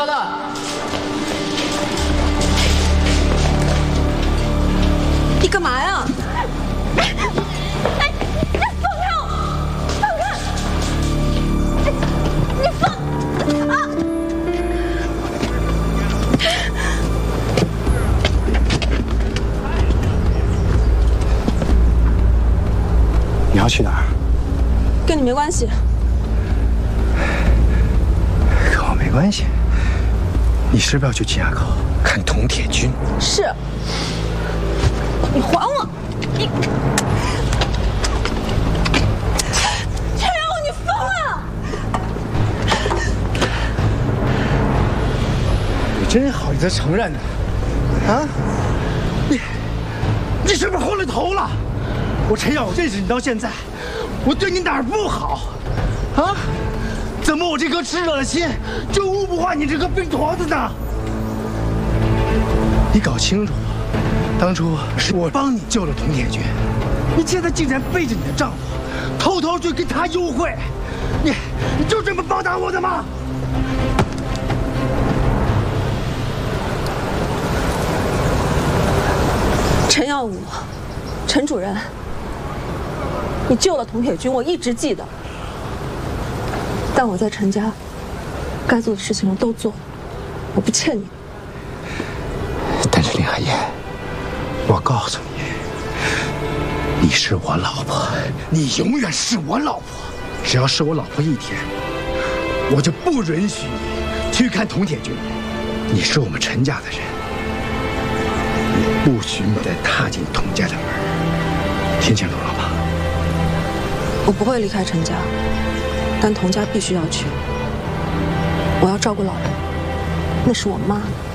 交代。 你干嘛呀？哎，你放开我！放开！你放啊！ 你要去哪儿？ 跟你没关系。 跟我没关系。你是不是要去金崖口看铜铁军？ 是。你还我！你陈耀武，你疯了！ 你真好意思承认呢？啊？你是不是昏了头了？我陈耀武认识你到现在，我对你哪儿不好？啊？怎么我这颗炽热的心就捂不化你这颗冰坨子呢？你搞清楚，当初是我帮你救了铜铁军，你现在竟然背着你的丈夫，偷偷去跟他幽会，你就这么报答我的吗？ 陈耀武，陈主任，你救了铜铁军，我一直记得。但我在陈家该做的事情我都做了，我不欠你。 但是林海燕，我告诉你，你是我老婆，你永远是我老婆。只要是我老婆一天，我就不允许你去看铜铁军。你是我们陈家的人，你不许你再踏进童家的门，听清楚了吗？ 我不会离开陈家，但童家必须要去。我要照顾老人，那是我妈。